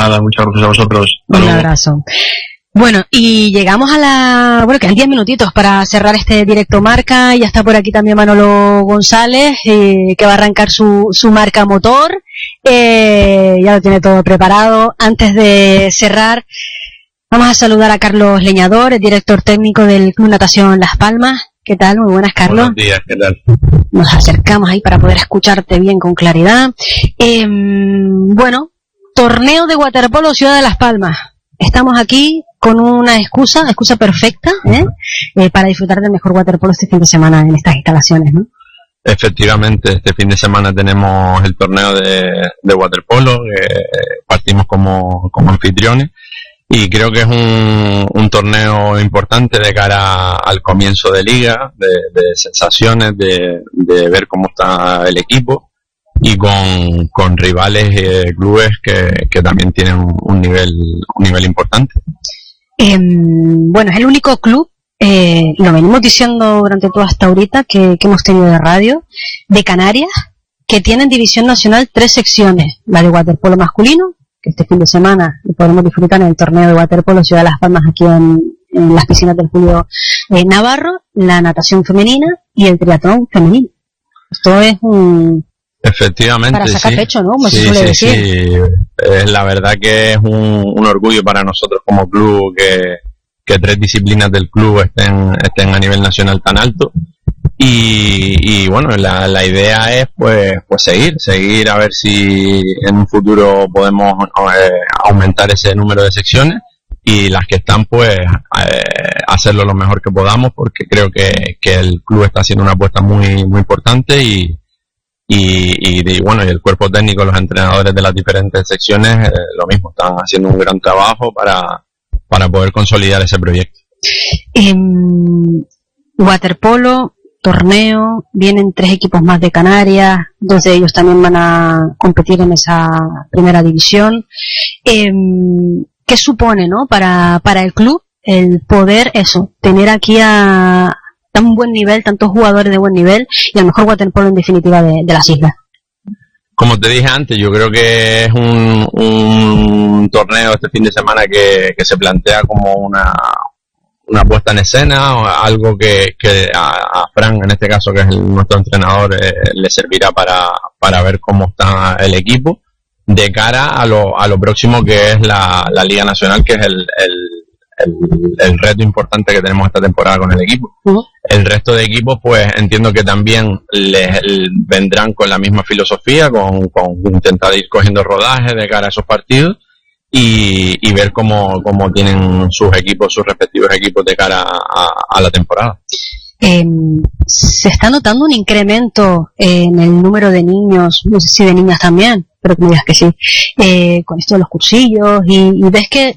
nada, muchas gracias a vosotros. Un abrazo. Bueno, y llegamos quedan 10 minutitos para cerrar este directo marca. Ya está por aquí también Manolo González, que va a arrancar su marca motor. Ya lo tiene todo preparado. Antes de cerrar, vamos a saludar a Carlos Leñador, el director técnico del Club Natación Las Palmas. ¿Qué tal? Muy buenas, Carlos. Buenos días, ¿qué tal? Nos acercamos ahí para poder escucharte bien con claridad. Bueno, torneo de waterpolo Ciudad de Las Palmas. Estamos aquí con una excusa perfecta, para disfrutar del mejor waterpolo este fin de semana en estas instalaciones, ¿no? Efectivamente, este fin de semana tenemos el torneo de waterpolo, partimos como anfitriones, y creo que es un torneo importante de cara al comienzo de liga, de sensaciones, de ver cómo está el equipo, y con rivales, clubes que también tienen un nivel importante. Bueno, es el único club, lo venimos diciendo durante toda esta horita que hemos tenido de radio, de Canarias, que tiene en División Nacional 3 secciones: la de waterpolo masculino, que este fin de semana lo podemos disfrutar en el torneo de waterpolo Ciudad de Las Palmas aquí en las piscinas del Julio Navarro, la natación femenina y el triatlón femenino. Esto es efectivamente, para sacar pecho, ¿no? Como sí, se suele decir. Sí. La verdad que es un orgullo para nosotros como club que 3 disciplinas del club estén a nivel nacional tan alto. Y bueno, la idea es pues seguir a ver si en un futuro podemos aumentar ese número de secciones, y las que están pues hacerlo lo mejor que podamos, porque creo que el club está haciendo una apuesta muy muy importante, y el cuerpo técnico, los entrenadores de las diferentes secciones, lo mismo, están haciendo un gran trabajo para poder consolidar ese proyecto. Waterpolo, torneo, vienen 3 equipos más de Canarias, 2 de ellos también van a competir en esa primera división. ¿Qué supone, no, para el club el poder tener aquí a tan buen nivel, tantos jugadores de buen nivel, y el mejor waterpolo en definitiva de las islas? Como te dije antes, yo creo que es un torneo este fin de semana que se plantea como una puesta en escena, o algo que a Fran, en este caso, que es nuestro entrenador, le servirá para ver cómo está el equipo de cara a lo próximo, que es la Liga Nacional, que es el reto importante que tenemos esta temporada con el equipo. El resto de equipos pues entiendo que también vendrán con la misma filosofía, con intentar ir cogiendo rodaje de cara a esos partidos, y ver cómo tienen sus respectivos equipos de cara a la temporada. Se está notando un incremento en el número de niños, no sé si de niñas también, pero que me digas que sí, con esto de los cursillos, y ves que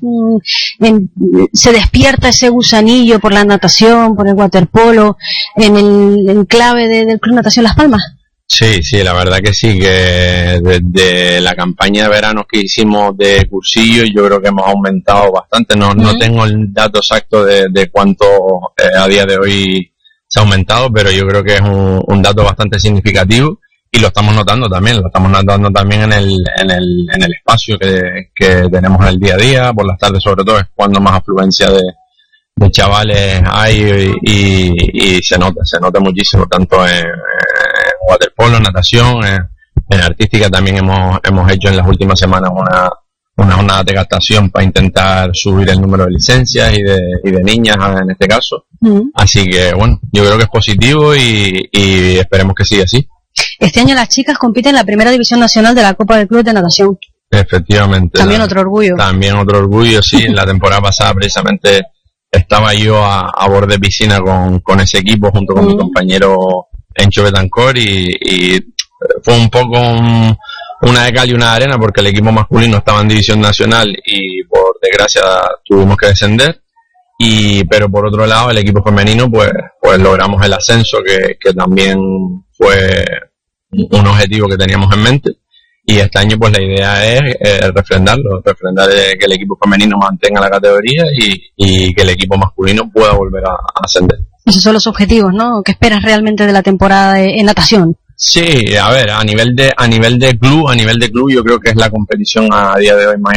se despierta ese gusanillo por la natación, por el waterpolo, en el enclave del Club Natación Las Palmas. Sí, la verdad que sí, que desde la campaña de verano que hicimos de cursillos, yo creo que hemos aumentado bastante. No tengo el dato exacto de cuánto a día de hoy se ha aumentado, pero yo creo que es un dato bastante significativo, y lo estamos notando también en el espacio que tenemos en el día a día. Por las tardes, sobre todo, es cuando más afluencia de chavales hay, y se nota muchísimo, tanto en waterpolo, en natación, en artística. También hemos hecho en las últimas semanas una jornada de captación para intentar subir el número de licencias y de niñas en este caso. Así que bueno, yo creo que es positivo, y esperemos que siga así. Este año las chicas compiten en la primera división nacional de la Copa del Club de Natación. Efectivamente. También otro orgullo. Sí. En la temporada pasada precisamente estaba yo a borde de piscina con ese equipo, junto con mi compañero Encho Betancor, y fue un poco una de cal y una de arena, porque el equipo masculino estaba en división nacional y por desgracia tuvimos que descender, pero por otro lado el equipo femenino pues logramos el ascenso, que también fue un objetivo que teníamos en mente, y este año pues la idea es refrendar que el equipo femenino mantenga la categoría, y que el equipo masculino pueda volver a ascender. Esos son los objetivos, ¿no? ¿Qué esperas realmente de la temporada en natación? Sí, a ver, a nivel de club yo creo que es la competición a día de hoy más